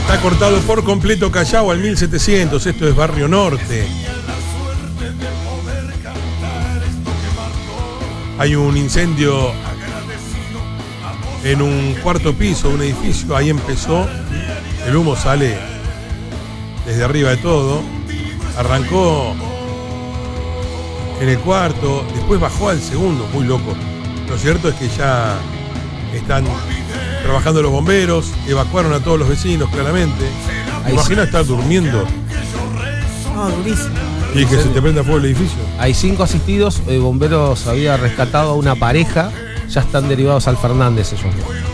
Está cortado por completo Callao al 1700. Esto es Barrio Norte. Hay un incendio en un cuarto piso de un edificio. Ahí empezó. El humo sale desde arriba de todo. Arrancó en el cuarto, después bajó al segundo, muy loco. Lo cierto es que ya están trabajando los bomberos, evacuaron a todos los vecinos, claramente. ¿Te imaginas estar durmiendo? No, durísimo. Y que se te prenda fuego el edificio. Hay 5 asistidos, bomberos había rescatado a una pareja, ya están derivados al Fernández ellos.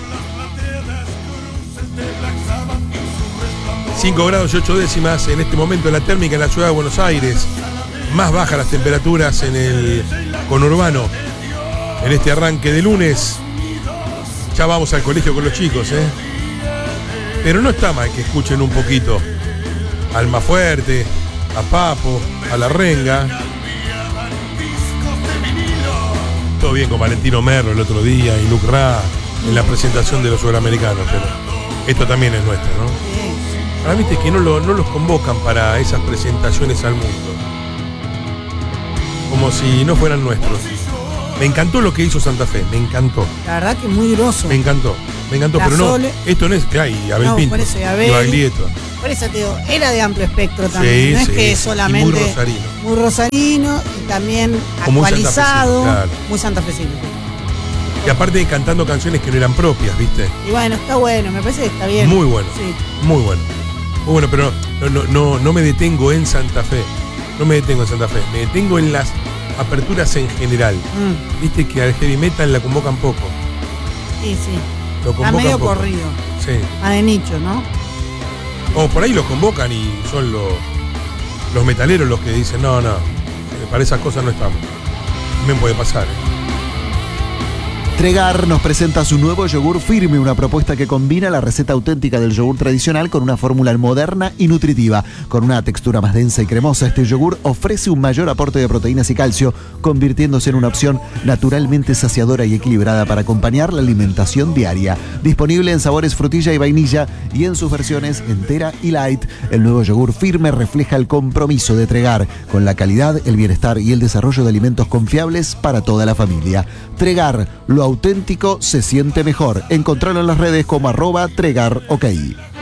5 grados y 8 décimas en este momento la térmica en la ciudad de Buenos Aires. Más bajas las temperaturas en el conurbano. En este arranque de lunes. Ya vamos al colegio con los chicos, ¿eh? Pero no está mal que escuchen un poquito a Almafuerte, a Papo, a La Renga. Todo bien con Valentino Merlo el otro día y Luke Ra en la presentación de los sudamericanos, pero esto también es nuestro, ¿no? Ahora viste que no los convocan para esas presentaciones al mundo. Como si no fueran nuestros. Me encantó lo que hizo Santa Fe, me encantó. La verdad que muy groso. Me encantó, pero no, esto no es... Ay, Abel Pinto, por eso, y Baglietto. Por eso te digo, era de amplio espectro también. Sí, no es sí, que solamente... muy rosarino. Muy rosarino y también como actualizado. Muy santafesino. Y aparte cantando canciones que no eran propias, ¿viste? Y bueno, está bueno, me parece que está bien. Muy bueno, sí. Muy bueno. Muy bueno, pero no me detengo en Santa Fe. No me detengo en Santa Fe, me detengo en las aperturas en general. Viste que al heavy metal la convocan poco. Sí, sí. Lo convocan está medio poco. corrido. Sí. A de nicho, ¿no? O por ahí los convocan y son los metaleros los que dicen, no, para esas cosas no estamos. También puede pasar, ¿eh? Tregar nos presenta su nuevo yogur firme, una propuesta que combina la receta auténtica del yogur tradicional con una fórmula moderna y nutritiva. Con una textura más densa y cremosa, este yogur ofrece un mayor aporte de proteínas y calcio, convirtiéndose en una opción naturalmente saciadora y equilibrada para acompañar la alimentación diaria. Disponible en sabores frutilla y vainilla y en sus versiones entera y light, el nuevo yogur firme refleja el compromiso de Tregar con la calidad, el bienestar y el desarrollo de alimentos confiables para toda la familia. Tregar, lo auténtico se siente mejor. Encontralo en las redes como @TregarOK.